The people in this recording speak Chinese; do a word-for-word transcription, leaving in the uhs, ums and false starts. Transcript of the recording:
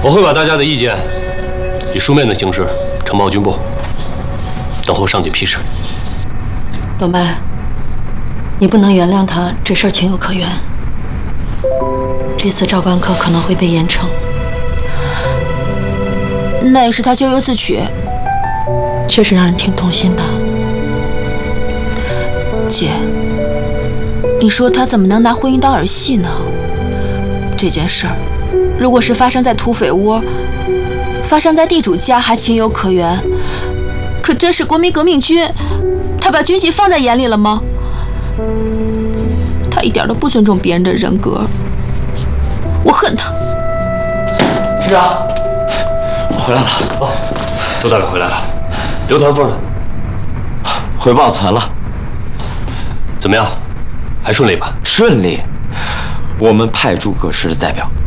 我会把大家的意见以书面的形式呈报军部，等候上级批示。 董白，你不能原谅他，这事儿情有可原。这次赵关科可能会被严惩， 那也是他咎由自取， 确实让人挺痛心的。 姐，你说他怎么能拿婚姻当儿戏呢？这件事儿，如果是发生在土匪窝，发生在地主家还情有可原，可真是国民革命军，他把军纪放在眼里了吗？他一点都不尊重别人的人格，我恨他。 师长， 我回来了。 哦，周大人回来了。刘团凤呢？ 回报传了。 怎么样？还顺利吧？ 顺利。我们派驻各师的代表